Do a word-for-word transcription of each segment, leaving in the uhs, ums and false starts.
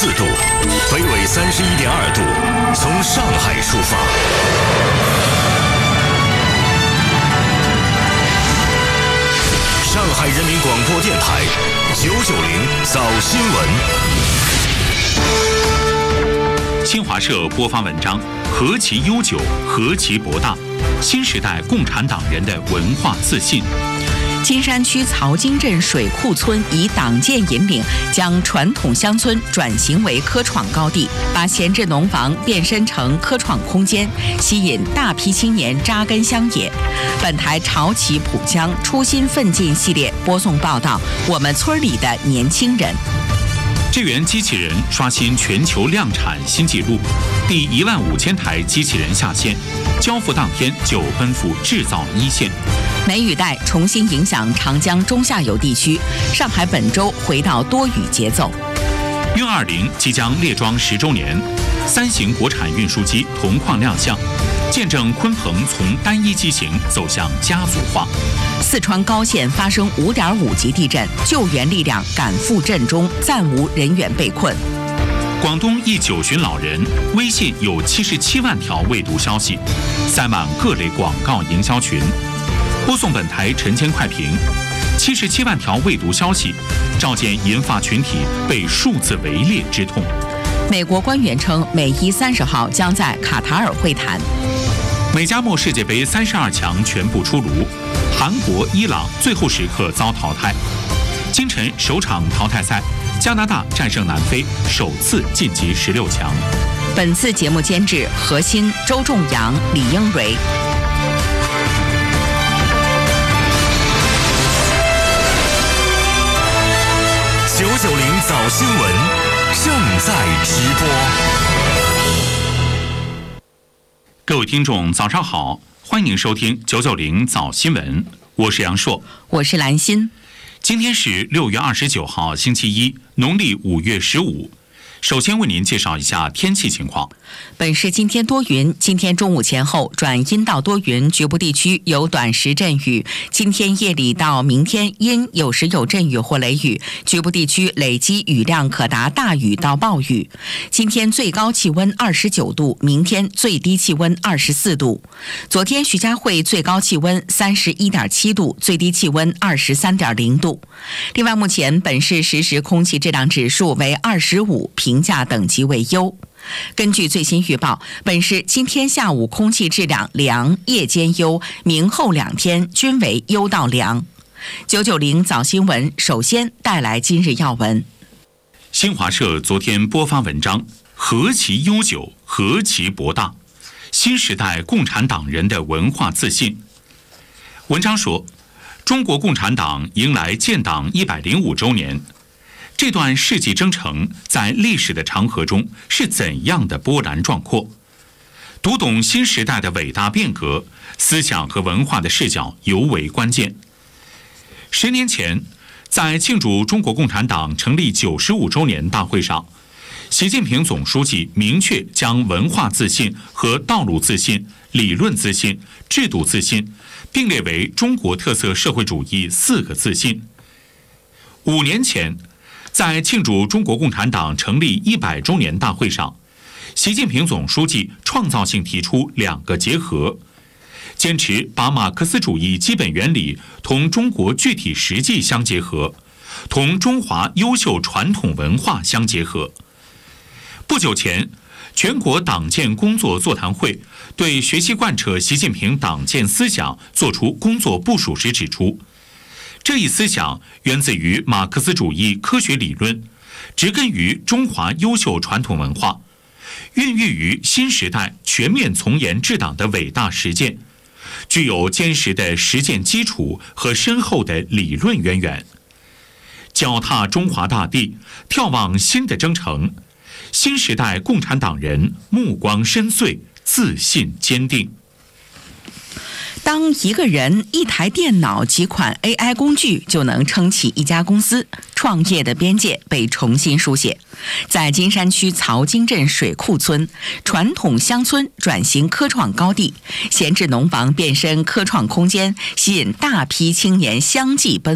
四度，北纬三十一点二度，从上海出发。上海人民广播电台九九零早新闻。 新华社播发文章：何其悠久，何其博大，新时代共产党人的文化自信。 金山区曹金镇水库村以党建引领，将传统乡村转型为科创高地，把闲置农房变身成科创空间，吸引大批青年扎根乡野。本台潮起浦江初心奋进系列播送报道：我们村里的年轻人。 智源机器人刷新全球量产新纪录，第一万五千台机器人下线，交付当天就奔赴制造一线。 梅雨带重新影响长江中下游地区，上海本周回到多雨节奏。 运二零即将列装十周年，三型国产运输机同框亮相，见证鲲鹏从单一机型走向家族化。 四川高县发生五点五级地震，救援力量赶赴震中，暂无人员被困。 广东一九旬老人微信有七十七万条未读消息，塞满各类广告营销群。播送本台晨间快评：七十七万条未读消息，照见银发群体被数字围猎之痛。 美国官员称，美伊三十号将在卡塔尔会谈。 美加墨世界杯三十二强全部出炉，韩国、伊朗最后时刻遭淘汰。今晨首场淘汰赛，加拿大战胜南非，首次晋级十六强。 本次节目监制何鑫、周仲阳、李英蕊。 九九零早新闻正在直播。 各位听众，早上好，欢迎收听九九零早新闻，我是杨硕， 我是兰心。 今天是六月二十九号，星期一，农历五月十五。首先为您介绍一下天气情况。 本市今天多云，今天中午前后转阴到多云，局部地区有短时阵雨。今天夜里到明天阴，有时有阵雨或雷雨，局部地区累积雨量可达大雨到暴雨。今天最高气温二十九度，明天最低气温二十四度。昨天徐家汇最高气温三十一点七度，最低气温二十三点零度。另外，目前本市实时空气质量指数为二十五，评价等级为优。根据最新预报，本市今天下午空气质量良，夜间优，明后两天均为优到良。九九零早新闻首先带来今日要闻。 新华社昨天播发文章：何其悠久，何其博大，新时代共产党人的文化自信。文章说，中国共产党迎来建党一百零五周年。这段世纪征程在历史的长河中是怎样的波澜壮阔？读懂新时代的伟大变革，思想和文化的视角尤为关键。十年前，在庆祝中国共产党成立九十五周年大会上，习近平总书记明确将文化自信和道路自信、理论自信、制度自信并列为中国特色社会主义四个自信。五年前，在庆祝中国共产党成立一百周年大会上，习近平总书记创造性提出两个结合，坚持把马克思主义基本原理同中国具体实际相结合，同中华优秀传统文化相结合。不久前，全国党建工作座谈会对学习贯彻习近平党建思想作出工作部署时指出，这一思想源自于马克思主义科学理论，植根于中华优秀传统文化，孕育于新时代全面从严治党的伟大实践，具有坚实的实践基础和深厚的理论渊源。脚踏中华大地，眺望新的征程，新时代共产党人目光深邃，自信坚定。 当一个人、一台电脑、几款 A I 工具就能撑起一家公司，创业的边界被重新书写。在金山区曹金镇水库村，传统乡村转型科创高地，闲置农房变身科创空间，吸引大批青年相继奔赴。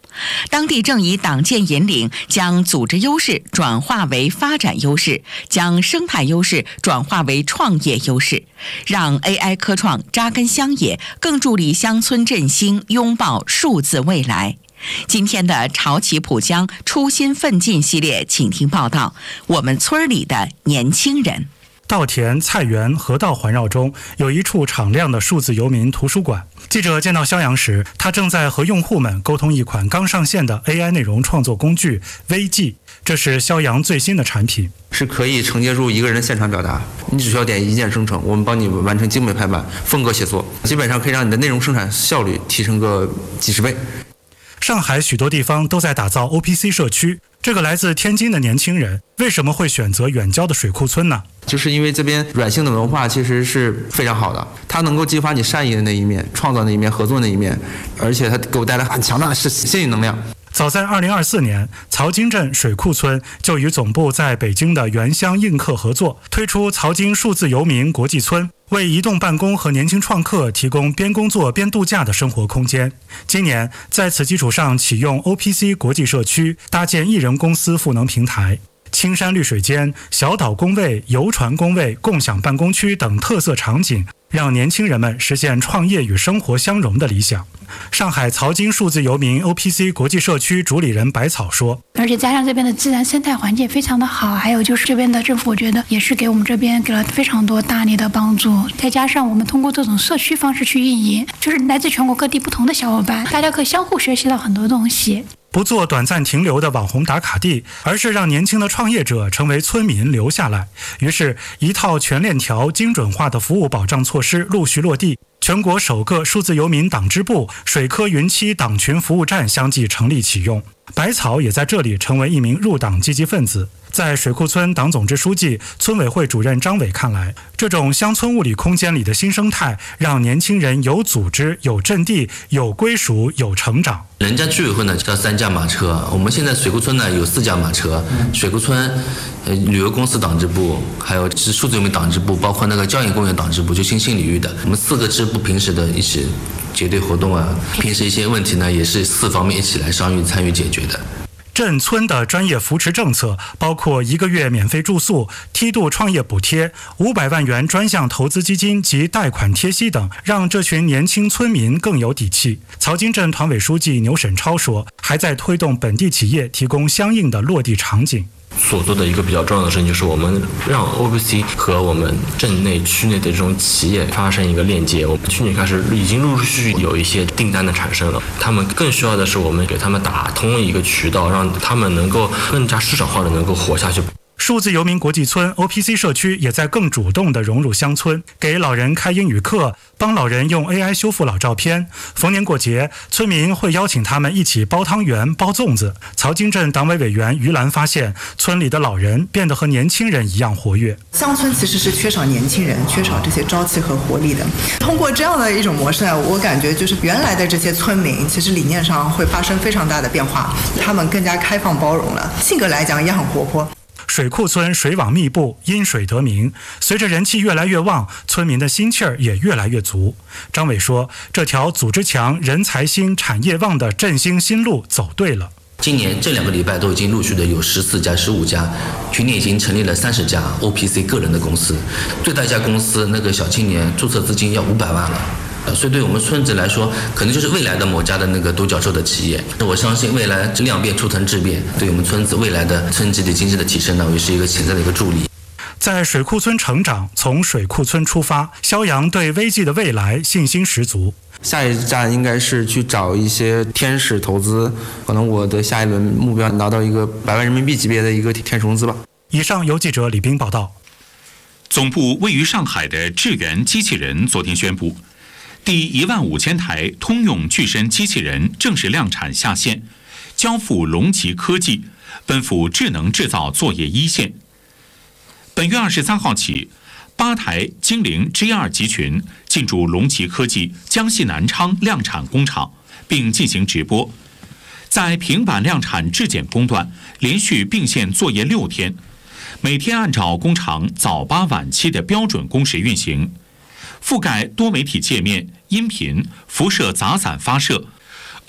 当地正以党建引领，将组织优势转化为发展优势，将生态优势转化为创业优势，让 A I 科创扎根乡野，更助力乡村振兴，拥抱数字未来。今天的潮起浦江初心奋进系列，请听报道：我们村里的年轻人。 稻田、菜园、河道环绕中有一处敞亮的数字游民图书馆。记者见到肖阳时，他正在和用户们沟通一款刚上线的 A I 内容创作工具 V G， 这是肖阳最新的产品， 是可以承接住一个人的现场表达。你只需要点一键生成，我们帮你完成精美排版、风格写作，基本上可以让你的内容生产效率提升个几十倍。 上海许多地方都在打造 O P C 社区，这个来自天津的年轻人为什么会选择远郊的水库村呢？ 就是因为这边软性的文化其实是非常好的，它能够激发你善意的那一面、创造那一面、合作那一面，而且它给我带来很强大的吸引能量。 早在二零二四年，曹金镇水库村就与总部在北京的原乡映客合作，推出曹金数字游民国际村，为移动办公和年轻创客提供边工作边度假的生活空间。今年在此基础上启用 O P C 国际社区，搭建艺人公司赋能平台。青山绿水间、小岛工位、游船工位、共享办公区等特色场景，让年轻人们实现创业与生活相融的理想。上海曹金数字游民 O P C 国际社区主理人百草说， 而且加上这边的自然生态环境非常的好，还有就是这边的政府，我觉得也是给我们这边给了非常多大力的帮助。再加上我们通过这种社区方式去运营，就是来自全国各地不同的小伙伴，大家可以相互学习到很多东西。 不做短暂停留的网红打卡地，而是让年轻的创业者成为村民留下来。于是，一套全链条精准化的服务保障措施陆续落地。全国首个数字游民党支部水科云栖党群服务站相继成立启用，百草也在这里成为一名入党积极分子。在水库村党总支书记、村委会主任张伟看来，这种乡村物理空间里的新生态，让年轻人有组织、有阵地、有归属、有成长。 人家居委会呢叫三驾马车，我们现在水库村呢有四驾马车，水库村、呃旅游公司党支部，还有是数字游民党支部，包括那个郊野公园党支部，就新兴领域的，我们四个支部平时的一起结对活动啊，平时一些问题呢也是四方面一起来商议参与解决的。 镇村的专业扶持政策包括一个月免费住宿、梯度创业补贴、五百万元专项投资基金及贷款贴息等，让这群年轻村民更有底气。曹金镇团委书记牛沈超说，还在推动本地企业提供相应的落地场景。 所做的一个比较重要的事情，就是我们让 O P C 和我们镇内区内的这种企业发生一个链接。我们去年开始已经陆陆续续有一些订单的产生了，他们更需要的是我们给他们打通一个渠道，让他们能够更加市场化的能够活下去。 数字游民国际村 O P C 社区也在更主动地融入乡村，给老人开英语课，帮老人用 A I 修复老照片。逢年过节，村民会邀请他们一起包汤圆、包粽子。曹金镇党委委员于兰发现，村里的老人变得和年轻人一样活跃。 乡村其实是缺少年轻人，缺少这些朝气和活力的。通过这样的一种模式呢，我感觉就是原来的这些村民，其实理念上会发生非常大的变化，他们更加开放包容了，性格来讲也很活泼。 水库村水网密布，因水得名。随着人气越来越旺，村民的心气儿也越来越足。张伟说，这条组织强、人才兴、产业旺的振兴新路走对了。 今年这两个礼拜都已经陆续的有十四家、十五家，去年已经成立了三十家 O P C 个人的公司，最大一家公司那个小青年注册资金要五百万了。所以对我们村子来说，可能就是未来的某家的那个独角兽的企业。我相信未来量变出腾质变，对我们村子未来的村集体经济的提升呢，也是一个潜在的一个助力。 在水库村成长，从水库村出发，肖阳对危机的未来信心十足。 下一站应该是去找一些天使投资，可能我的下一轮目标拿到一个百万人民币级别的一个天使融资吧。 以上由记者李斌报道。 总部位于上海的智源机器人昨天宣布，第一万五千台通用具身机器人正式量产下线，交付龙旗科技，奔赴智能制造作业一线。本月二十三号起，八台精灵 G 二 集群进驻龙旗科技江西南昌量产工厂，并进行直播。在平板量产质检工段连续并线作业六天，每天按照工厂早八晚七的标准工时运行，覆盖多媒体界面、音频、辐射杂散发射、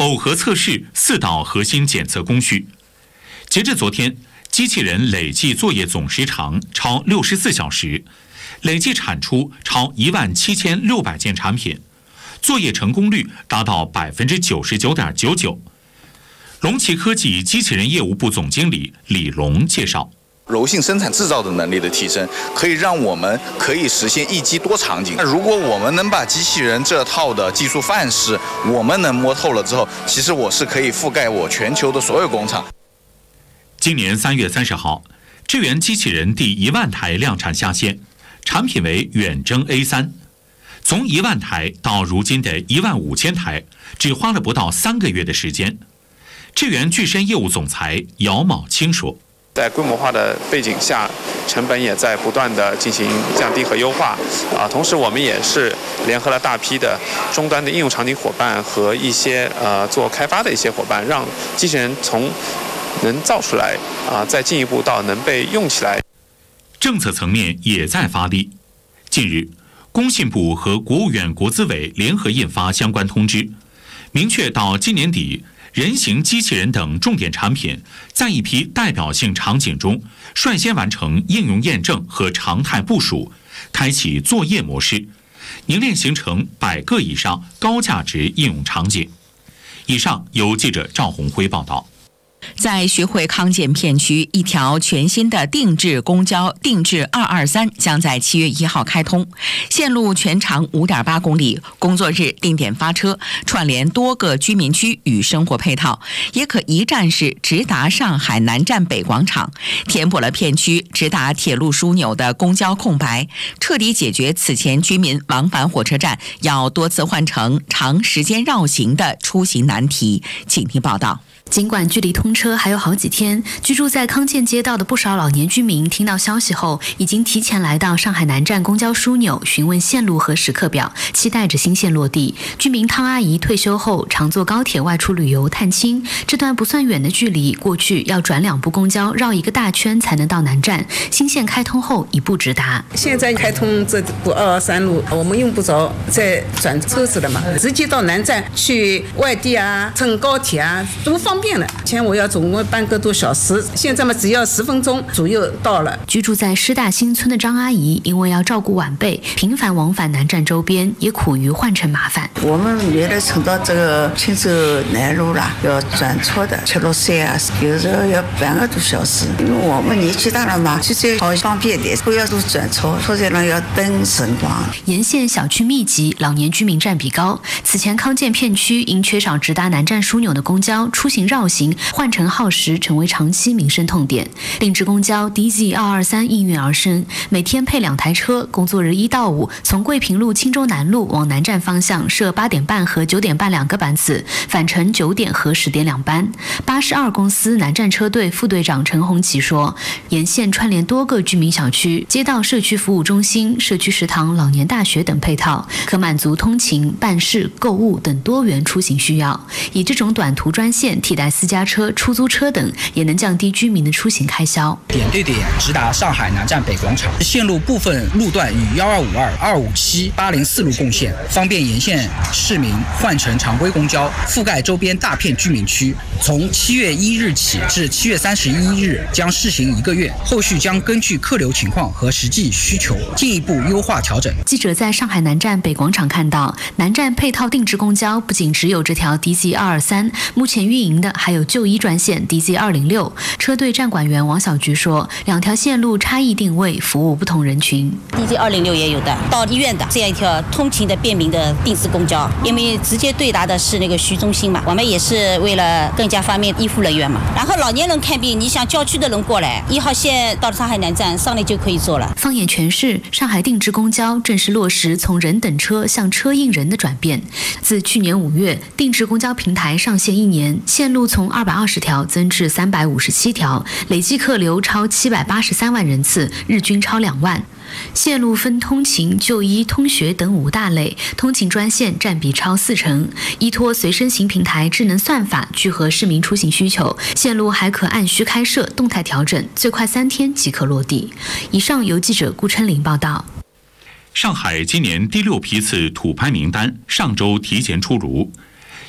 耦合测试四道核心检测工序。截至昨天，机器人累计作业总时长超六十四小时，累计产出超一万七千六百件产品，作业成功率达到百分之九十九点九九。龙旗科技机器人业务部总经理李龙介绍。 柔性生产制造的能力的提升，可以让我们可以实现一机多场景。那如果我们能把机器人这套的技术范式，我们能摸透了之后，其实我是可以覆盖我全球的所有工厂。 今年三月三十号，智源机器人第一万台量产下线，产品为远征 A 三。从一万台到如今的一万五千台，只花了不到三个月的时间。智源具身业务总裁姚茂清说。 在规模化的背景下，成本也在不断的进行降低和优化啊。同时，我们也是联合了大批的终端的应用场景伙伴和一些呃做开发的一些伙伴，让机器人从能造出来啊，再进一步到能被用起来。 政策层面也在发力。近日，工信部和国务院国资委联合印发相关通知，明确到今年底，人形机器人等重点产品在一批代表性场景中率先完成应用验证和常态部署，开启作业模式，凝练形成百个以上高价值应用场景。以上由记者赵红辉报道。 在徐汇康健片区，一条全新的定制公交定制二二三将在七月一号开通，线路全长五点八公里，工作日定点发车，串联多个居民区与生活配套，也可一站式直达上海南站北广场，填补了片区直达铁路枢纽的公交空白，彻底解决此前居民往返火车站要多次换乘、长时间绕行的出行难题。请听报道。 尽管距离通车还有好几天，居住在康健街道的不少老年居民听到消息后，已经提前来到上海南站公交枢纽询问线路和时刻表，期待着新线落地。居民汤阿姨退休后常坐高铁外出旅游探亲，这段不算远的距离，过去要转两部公交绕一个大圈才能到南站，新线开通后一步直达。 现在开通这部二二三路，我们用不着再转车子了嘛，直接到南站去外地啊，乘高铁啊，多方便。以前我要总共半个多小时，现在嘛只要十分钟左右到了。 居住在师大新村的张阿姨，因为要照顾晚辈，频繁往返南站周边，也苦于换乘麻烦。 我们原来乘到这个青州南路啦，要转车的，七六三啊，有时候要半个多小时。因为我们年纪大了嘛，就这好方便点，不要都转车，或者呢要等辰光。 沿线小区密集，老年居民占比高。此前康健片区因缺少直达南站枢纽的公交，出行绕行、换乘耗时成为长期民生痛点。定制公交 D Z 二二三应运而生，每天配两台车，工作日一到五，从桂平路青州南路往南站方向设八点半和九点半两个班次，返程九点和十点两班。八十二公司南站车队副队长陈红旗说，沿线串联多个居民小区、街道社区服务中心、社区食堂、老年大学等配套，可满足通勤、办事、购物等多元出行需要。以这种短途专线替代私家车、出租车等，也能降低居民的出行开销。 点对点直达上海南站北广场，线路部分路段与幺二五二、二五七、八零四路共线，方便沿线市民换乘常规公交，覆盖周边大片居民区。从七月一日起至七月三十一日将试行一个月，后续将根据客流情况和实际需求进一步优化调整。 记者在上海南站北广场看到，南站配套定制公交不仅只有这条 D Z 二二三，目前运营的还有就医专线 D Z 二零六。车队站管员王小菊说，两条线路差异定位，服务不同人群。 D Z 二零六也有的，到医院的这样一条通勤的便民的定制公交，因为直接对答的是那个徐中心嘛，我们也是为了更加方便医护人员嘛。然后老年人看病，你想郊区的人过来，一号线到上海南站上来就可以坐了。 放眼全市，上海定制公交正式落实从人等车向车应人的转变。自去年五月，定制公交平台上线一年，线路从二百二十条增至三百五十七条，累计客流超七百八十三万人次，日均超两万。线路分通勤、就医、通学等五大类，通勤专线占比超四成。依托随身行平台智能算法，聚合市民出行需求，线路还可按需开设、动态调整，最快三天即可落地。以上由记者顾琛林报道。 上海今年第六批次土拍名单上周提前出炉，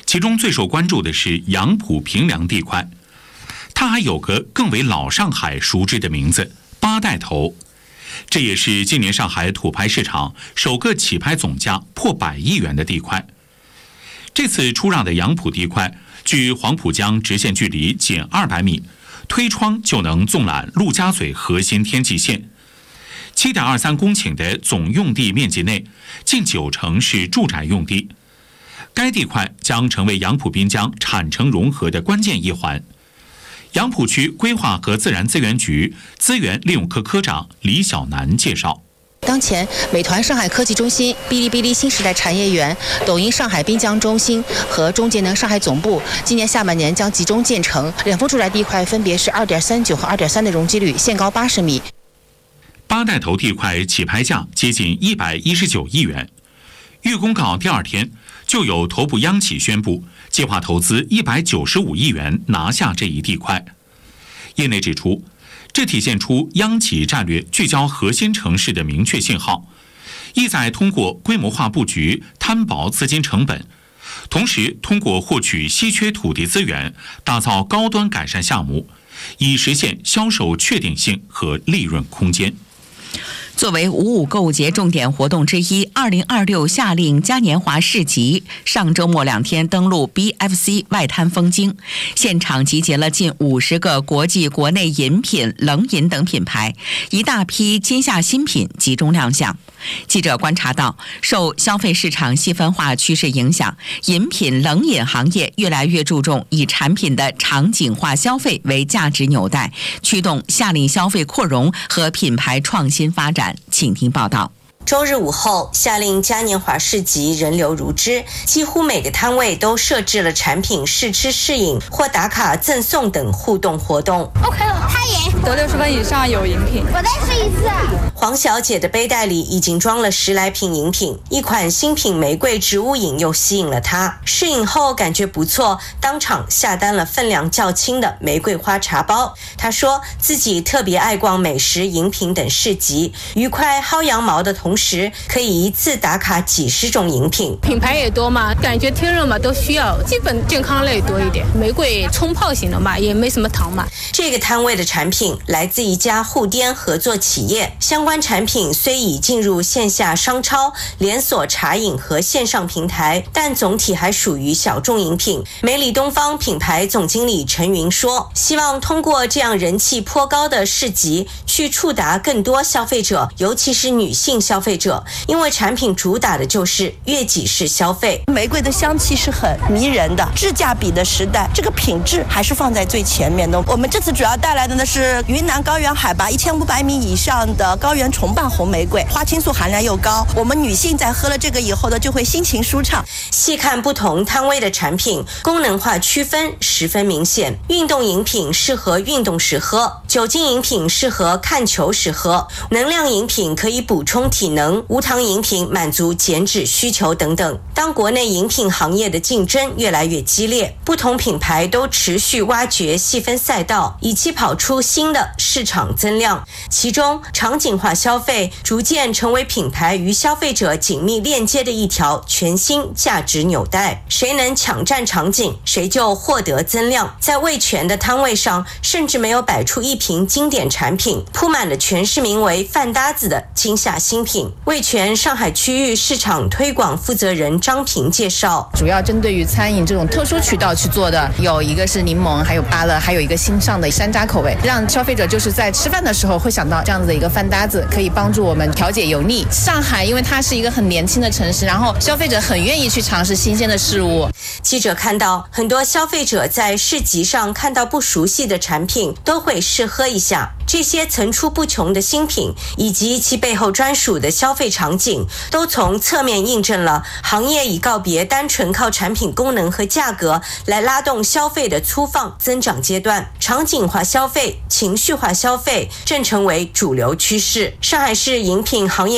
其中最受关注的是杨浦平凉地块，它还有个更为老上海熟知的名字——八代头。这也是今年上海土拍市场首个起拍总价破百亿元的地块。这次出让的杨浦地块，距黄浦江直线距离仅二百米，推窗就能纵览陆家嘴核心天际线。七点二三公顷的总用地面积内，近九成是住宅用地。该地块将成为杨浦滨江产城融合的关键一环。杨浦区规划和自然资源局资源利用科科长李晓楠介绍， 当前，美团上海科技中心、哔哩哔哩新时代产业园、抖音上海滨江中心和中节能上海总部今年下半年将集中建成，两幅住宅地块分别是 二点三九 和 二点三 的容积率，限高八十米。 八代头地块起拍价接近一百一十九亿元，预公告第二天就有头部央企宣布计划投资一百九十五亿元拿下这一地块。业内指出，这体现出央企战略聚焦核心城市的明确信号，意在通过规模化布局摊薄资金成本，同时通过获取稀缺土地资源，打造高端改善项目，以实现销售确定性和利润空间。 作为五五购物节重点活动之一，二零二六夏令嘉年华市集上周末两天登陆 B F C 外滩枫泾，现场集结了近五十个国际国内饮品、冷饮等品牌，一大批今夏新品集中亮相。记者观察到，受消费市场细分化趋势影响，饮品、冷饮行业越来越注重以产品的场景化消费为价值纽带，驱动夏令消费扩容和品牌创新发展。请听报道。 周日午后，夏令嘉年华市集人流如织，几乎每个摊位都设置了产品试吃试饮或打卡赠送等互动活动。 OK 了，他赢，得六十分以上有饮品。我再试一次。 黄小姐的背带里已经装了十来瓶饮品，一款新品玫瑰植物饮又吸引了她。试饮后感觉不错，当场下单了分量较轻的玫瑰花茶包。她说自己特别爱逛美食、饮品等市集，愉快薅羊毛的同时可以一次打卡几十种饮品。 品牌也多嘛，感觉天热嘛都需要，基本健康类多一点，玫瑰冲泡型的嘛，也没什么糖嘛。 这个摊位的产品来自一家沪滇合作企业，相关产品虽已进入线下商超、连锁茶饮和线上平台，但总体还属于小众饮品。美里东方品牌总经理陈云说，希望通过这样人气颇高的市集，去触达更多消费者，尤其是女性消费者，因为产品主打的就是悦己式消费。 玫瑰的香气是很迷人的，质价比的时代，这个品质还是放在最前面的。我们这次主要带来的呢是云南高原海拔一千五百米以上的高原重瓣红玫瑰，花青素含量又高，我们女性在喝了这个以后呢，就会心情舒畅。 细看不同摊位的产品，功能化区分十分明显。运动饮品适合运动时喝，酒精饮品适合看球时喝，能量饮品可以补充体能，无糖饮品满足减脂需求等等。当国内饮品行业的竞争越来越激烈，不同品牌都持续挖掘细分赛道，以期跑出新的市场增量。其中，场景化消费逐渐成为品牌与消费者紧密链接的一条全新价值纽带。谁能抢占场景，谁就获得增量。在味全的摊位上，甚至没有摆出一瓶经典产品，铺满了全是名为饭搭子的今夏新品。味全上海区域市场推广负责人张平介绍， 主要针对于餐饮这种特殊渠道去做的，有一个是柠檬，还有芭乐，还有一个新上的山楂口味，让消费者就是在吃饭的时候会想到这样子的一个饭搭子，可以帮助我们调节油腻。上海因为它是一个很年轻的城市，然后消费者很愿意去尝试新鲜的事物。 记者看到很多消费者在市集上看到不熟悉的产品，都会试喝一下。这些层出不穷的新品以及其背后专属的消费场景，都从侧面印证了行业已告别单纯靠产品功能和价格来拉动消费的粗放增长阶段。场景化消费、情绪化消费正成为主流趋势。上海市饮品行业